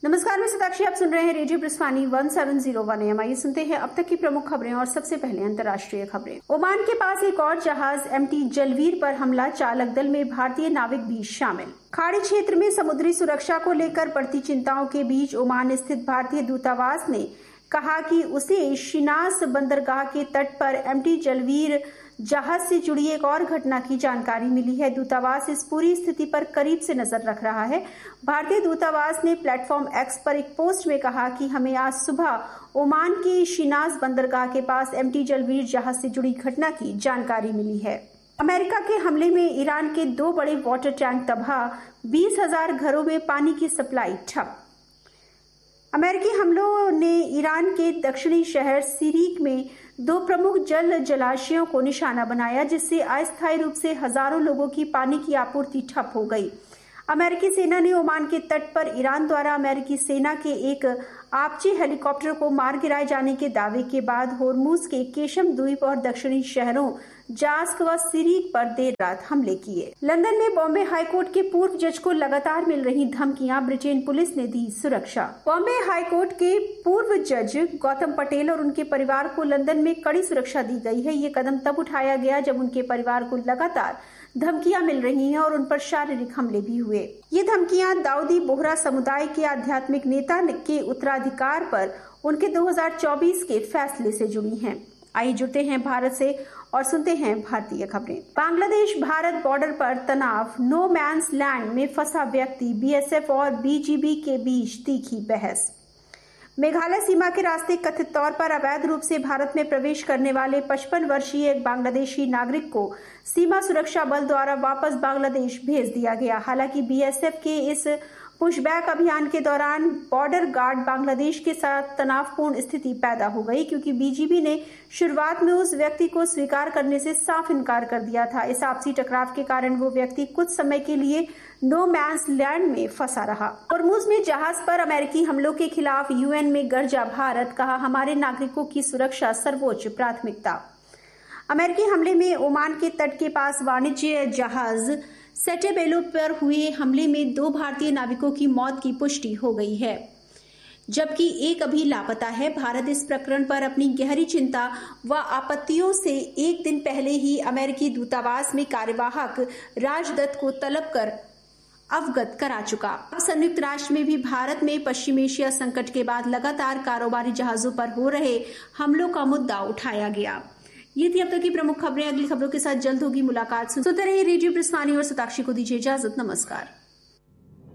नमस्कार, मैं सताक्षी। आप सुन रहे हैं रेडियो प्रस्थानी 1701 AM। आइए सुनते हैं अब तक की प्रमुख खबरें और सबसे पहले अंतर्राष्ट्रीय खबरें। ओमान के पास एक और जहाज MT जलवीर पर हमला, चालक दल में भारतीय नाविक भी शामिल। खाड़ी क्षेत्र में समुद्री सुरक्षा को लेकर बढ़ती चिंताओं के बीच ओमान स्थित भारतीय दूतावास ने कहा कि उसे शिनास बंदरगाह के तट पर MT जलवीर जहाज से जुड़ी एक और घटना की जानकारी मिली है। दूतावास इस पूरी स्थिति पर करीब से नजर रख रहा है। भारतीय दूतावास ने प्लेटफॉर्म X पर एक पोस्ट में कहा कि हमें आज सुबह ओमान के शिनास बंदरगाह के पास MT जलवीर जहाज से जुड़ी घटना की जानकारी मिली है। अमेरिका के हमले में ईरान के 2 बड़े वाटर टैंक तबाह, 20,000 घरों में पानी की सप्लाई ठप। अमेरिकी हमलों ने ईरान के दक्षिणी शहर सिरीक में 2 प्रमुख जल जलाशयों को निशाना बनाया, जिससे अस्थायी रूप से हजारों लोगों की पानी की आपूर्ति ठप हो गई। अमेरिकी सेना ने ओमान के तट पर ईरान द्वारा अमेरिकी सेना के एक आपची हेलीकॉप्टर को मार गिराए जाने के दावे के बाद होर्मुज के केशम द्वीप और दक्षिणी शहरों जास्क व सिरीक पर देर रात हमले किए। लंदन में बॉम्बे हाईकोर्ट के पूर्व जज को लगातार मिल रही धमकियां, ब्रिटेन पुलिस ने दी सुरक्षा। बॉम्बे हाईकोर्ट के पूर्व जज गौतम पटेल और उनके परिवार को लंदन में कड़ी सुरक्षा दी गई है। ये कदम तब उठाया गया जब उनके परिवार को लगातार धमकियां मिल रही हैं और उन पर शारीरिक हमले भी हुए। ये धमकियां दाऊदी बोहरा समुदाय के आध्यात्मिक नेता के उत्तराधिकार पर उनके 2024 के फैसले से जुड़ी हैं। आइए जुड़ते हैं भारत से और सुनते हैं भारतीय खबरें। बांग्लादेश भारत बॉर्डर पर तनाव, नो मैंस लैंड में फंसा व्यक्ति, BSF और BGB के बीच तीखी बहस। मेघालय सीमा के रास्ते कथित तौर पर अवैध रूप से भारत में प्रवेश करने वाले 55 वर्षीय एक बांग्लादेशी नागरिक को सीमा सुरक्षा बल द्वारा वापस बांग्लादेश भेज दिया गया। हालांकि BSF के इस पुशबैक अभियान के दौरान बॉर्डर गार्ड बांग्लादेश के साथ तनावपूर्ण स्थिति पैदा हो गई, क्योंकि BGB ने शुरुआत में उस व्यक्ति को स्वीकार करने से साफ इनकार कर दिया था। इस आपसी टकराव के कारण वो व्यक्ति कुछ समय के लिए नो मैंस लैंड में फंसा रहा। होर्मुज में जहाज पर अमेरिकी हमलों के खिलाफ UN में गरजा भारत, कहा हमारे नागरिकों की सुरक्षा सर्वोच्च प्राथमिकता। अमेरिकी हमले में ओमान के तट के पास वाणिज्य जहाज सेटेबेलो पर हुए हमले में 2 भारतीय नाविकों की मौत की पुष्टि हो गई है, जबकि एक अभी लापता है। भारत इस प्रकरण पर अपनी गहरी चिंता व आपत्तियों से एक दिन पहले ही अमेरिकी दूतावास में कार्यवाहक राजदूत को तलब कर अवगत करा चुका। अब संयुक्त राष्ट्र में भी भारत में पश्चिम एशिया संकट के बाद लगातार कारोबारी जहाजों पर हो रहे हमलों का मुद्दा उठाया गया। ये थी अब तक की प्रमुख खबरें। अगली खबरों के साथ जल्द होगी मुलाकात। सुनते रहिए रेडियो प्रस्थानी और सताक्षी को दीजिए इजाजत। नमस्कार।